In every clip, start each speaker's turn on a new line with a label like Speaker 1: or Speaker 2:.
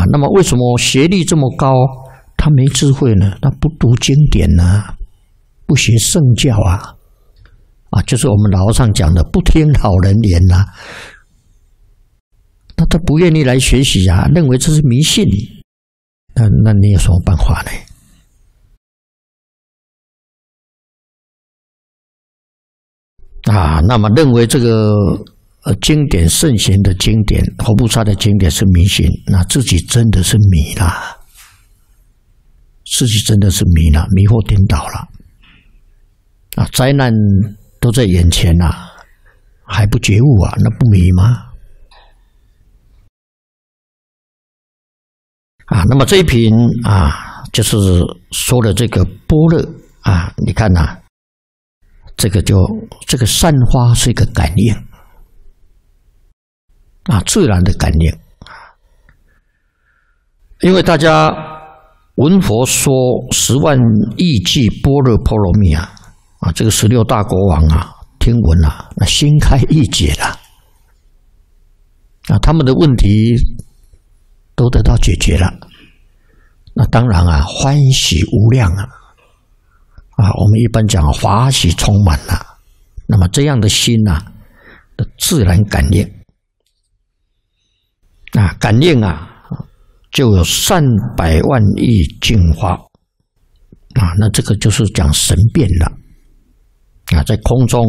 Speaker 1: 那么为什么学历这么高，他没智慧呢？他不读经典啊，不学圣教啊，就是我们老和尚讲的不听老人言呐。他不愿意来学习啊，认为这是迷信。那你有什么办法呢？那么认为这个经典圣贤的经典，佛菩萨的经典是迷信，那自己真的是迷了，自己真的是迷了，迷惑颠倒了。灾难都在眼前啊，还不觉悟啊，那不迷吗？那么这一品就是说的这个般若你看这个散花是一个感应自然的感应。因为大家闻佛说10万亿句般若波罗蜜这个16大国王听闻那心开意解了他们的问题都得到解决了，那当然欢喜无量我们一般讲法喜充满了，那么这样的心的自然感应感应就有300万亿净化那这个就是讲神变了在空中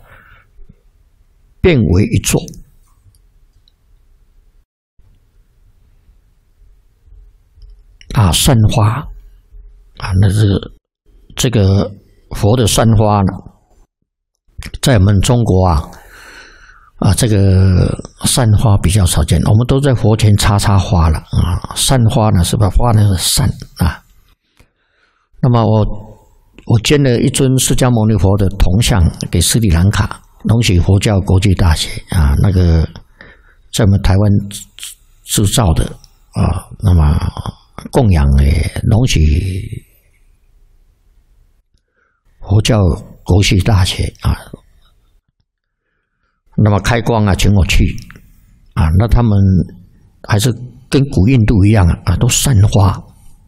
Speaker 1: 变为一座散花那是这个佛的散花呢，在我们中国这个散花比较少见，我们都在佛前插花了散花呢是把花呢是散那么我捐了一尊释迦牟尼佛的铜像给斯里兰卡龙喜佛教国际大学那个在我们台湾制造的那么供养龙喜佛教国际大学那么开光请我去那他们还是跟古印度一样都散花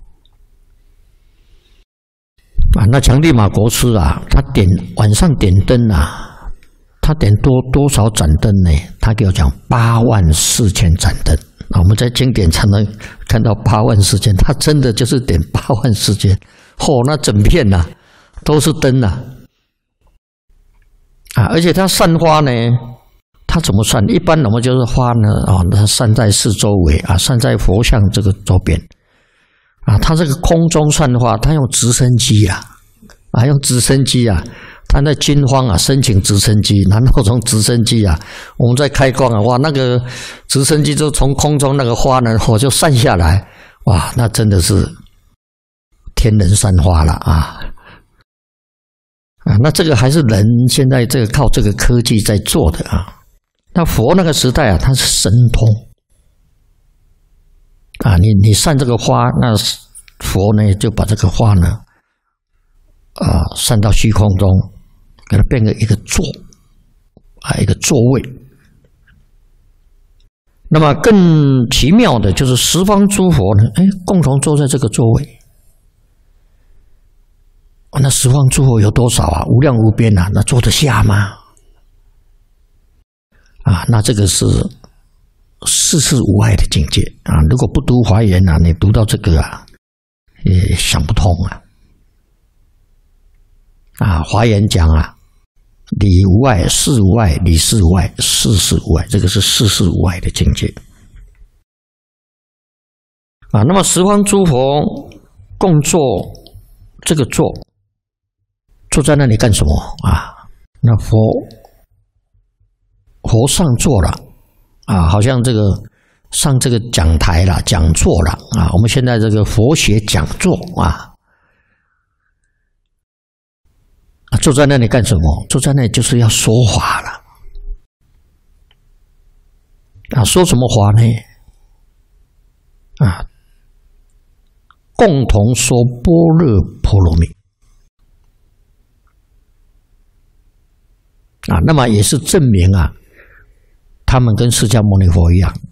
Speaker 1: 那强地马国师他晚上点灯他点多少盏灯呢？他给我讲84000盏灯我们在经典才能看到84000，他真的就是点84000那整片都是灯而且它散花呢，它怎么散？一般我们就是花呢它散在四周围散在佛像这个周边它这个空中散花，它用直升机用直升机他在军方申请直升机，然后从直升机我们在开光哇，那个直升机就从空中那个花呢火就散下来，哇，那真的是天人散花了那这个还是人现在这个靠这个科技在做的那佛那个时代它是神通你散这个花，那佛呢就把这个花呢散到虚空中，给它变成一个座一个座位。那么更奇妙的就是十方诸佛呢共同坐在这个座位那十方诸佛有多少无量无边那坐得下吗？那这个是世事无碍的境界如果不读华严你读到这个也想不通华严讲理无碍，事无碍，理事无碍，事事无碍，这个是世事无碍的境界那么十方诸佛共坐这个坐在那里干什么那佛上座了好像这个上这个讲台了，讲座了我们现在这个佛学讲座坐在那里干什么？坐在那里就是要说法了说什么法呢？共同说般若波罗蜜那么也是证明他们跟释迦牟尼佛一样